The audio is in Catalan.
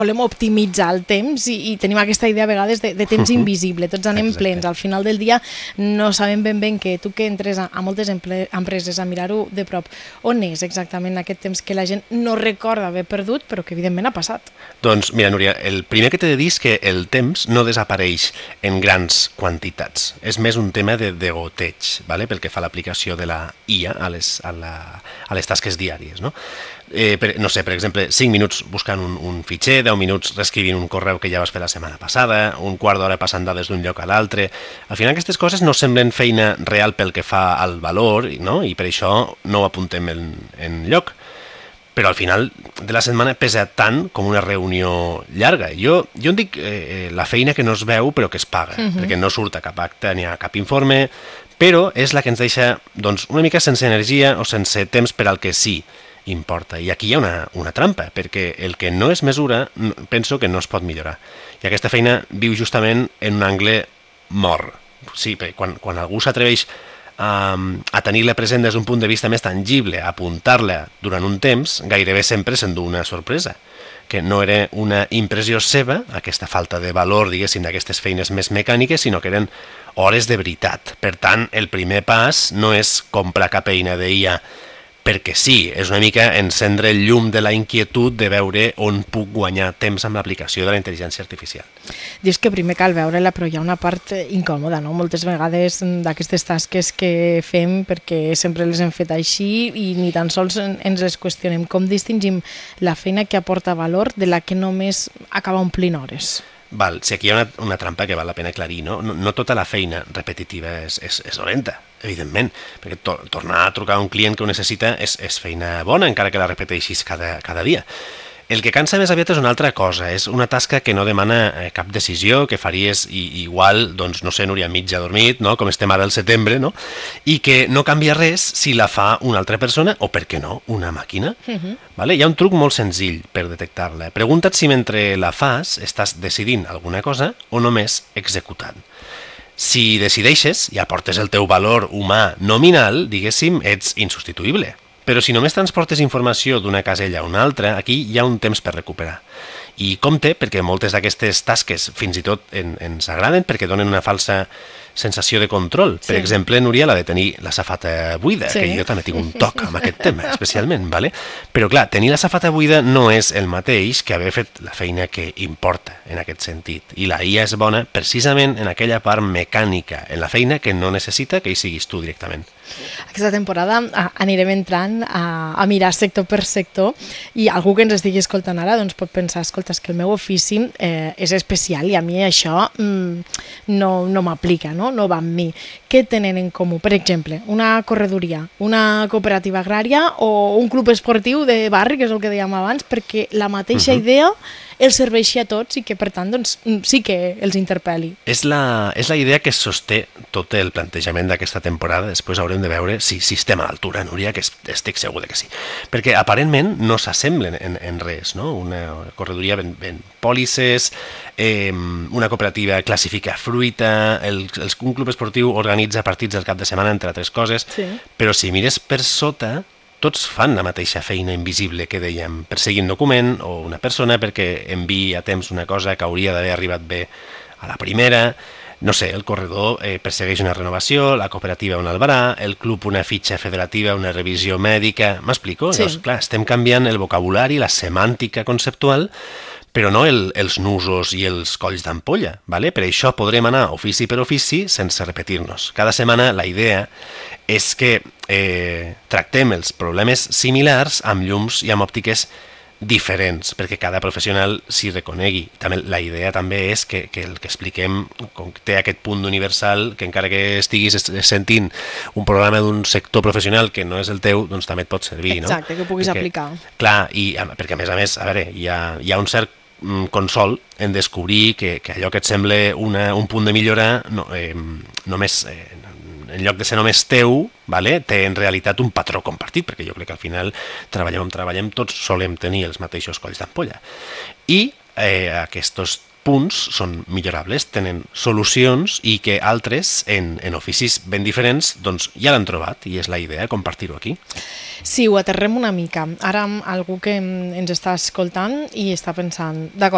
volem optimitzar el temps i tenim aquesta idea a vegades de temps invisible, tots anem plens, al final del dia no sabem ben que tu que entres a moltes empreses a mirar-ho de prop, on és exactament aquest temps que la gent no recorda haver perdut però que evidentment ha passat. Doncs mira, Núria, el primer que t'he de dir és que el temps no desapareix en grans quantitats, és més un tema de degoteig, ¿vale? Pel que fa a l'aplicació de la IA a les tasques diàries, no? No sé, per exemple, 5 minuts buscant un fitxer, 10 minuts reescrivint un correu que ja vas fer la setmana passada, un quart d'hora passant dades d'un lloc a l'altre. Al final aquestes coses no semblen feina real pel que fa al valor, no? I per això no ho apuntem en lloc. Però al final de la setmana pesa tant com una reunió llarga. Jo en dic la feina que no es veu però que es paga, perquè no surt a cap acte ni a cap informe, però és la que ens deixa doncs, una mica sense energia o sense temps per al que sí importa. I aquí hi ha una trampa, perquè el que no es mesura penso que no es pot millorar. I aquesta feina viu justament en un angle mort. Sí, quan algú s'atreveix a tenir-la present des d'un punt de vista més tangible, a apuntar-la durant un temps, gairebé sempre s'endú una sorpresa, que no era una impressió seva, aquesta falta de valor, diguéssim, d'aquestes feines més mecàniques, sinó que eren hores de veritat. Per tant, el primer pas no és comprar cap eina d'IA perquè sí, és una mica encendre el llum de la inquietud de veure on puc guanyar temps amb l'aplicació de la intel·ligència artificial. Dius que primer cal veure-la, però hi ha una part incòmoda, no? Moltes vegades d'aquestes tasques que fem, perquè sempre les hem fet així i ni tan sols ens les qüestionem. Com distingim la feina que aporta valor de la que només acaba omplint hores? Val, si aquí hi ha una trampa que val la pena aclarir, no? No tota la feina repetitiva és dolenta, evidentment, perquè tornar a trucar a un client que ho necessita és feina bona, encara que la repeteixis cada dia. El que cansa més aviat és una altra cosa, és una tasca que no demana cap decisió, que faries igual, doncs no sé, Núria, mig adormit, no? Com estem ara al setembre, no? I que no canvia res si la fa una altra persona o, per què no, una màquina. Vale? Hi ha un truc molt senzill per detectar-la. Pregunta't si mentre la fas estàs decidint alguna cosa o només executant. Si decideixes i aportes el teu valor humà nominal, diguéssim, ets insubstituïble. Però si només transportes informació d'una casella a una altra, aquí hi ha un temps per recuperar. I compte, perquè moltes d'aquestes tasques fins i tot ens agraden perquè donen una falsa sensació de control. Sí. Per exemple, Núria, la de tenir la safata buida, sí. Que jo també tinc un toc amb aquest tema, especialment, ¿vale? Però clar, tenir la safata buida no és el mateix que haver fet la feina que importa en aquest sentit. I la IA és bona precisament en aquella part mecànica, en la feina que no necessita que hi siguis tu directament. Aquesta temporada anirem entrant a mirar sector per sector i algú que ens estigui escoltant ara doncs pot pensar, escolta, és que el meu ofici és especial i a mi això no m'aplica, no va amb mi. Què tenen en comú? Per exemple, una corredoria, una cooperativa agrària o un club esportiu de barri, que és el que dèiem abans, perquè la mateixa idea els serveixi a tots i que, per tant, doncs, sí que els interpel·li. És la idea que sosté tot el plantejament d'aquesta temporada. Després haurem de veure si estem a l'altura, Núria, que estic segur que sí. Perquè aparentment no s'assemblen en res, no? Una corredoria ven pòlisses, una cooperativa classifica fruita, un club esportiu organitza partits del cap de setmana, entre altres coses, sí. Però si mires per sota, tots fan la mateixa feina invisible que dèiem, perseguir un document o una persona perquè enviï a temps una cosa que hauria d'haver arribat bé a la primera. No sé, el corredor persegueix una renovació, la cooperativa un albarà, el club una fitxa federativa, una revisió mèdica. M'explico? Sí. Llavors, clar, estem canviant el vocabulari, la semàntica conceptual, però no els nusos i els colls d'ampolla. ¿Vale? Per això podrem anar ofici per ofici sense repetir-nos. Cada setmana la idea és que tractem els problemes similars amb llums i amb òptiques diferents, perquè cada professional s'hi reconegui. També, la idea també és que el que expliquem té aquest punt universal, que encara que estiguis sentint un programa d'un sector professional que no és el teu, doncs també et pot servir. Exacte, no? Que puguis aplicar. Clar, perquè a més, a veure, hi ha un cert consol en descobrir que allò que et sembla un punt de millora només en lloc de ser només teu, vale, té en realitat un patró compartit, perquè jo crec que al final treballem, tots solem tenir els mateixos colls d'ampolla. I aquests punts són millorables, tenen solucions i que altres, en oficis ben diferents, doncs ja l'han trobat i és la idea, compartir-ho aquí. Sí, ho aterrem una mica. Ara algú que ens està escoltant i està pensant, d'acord,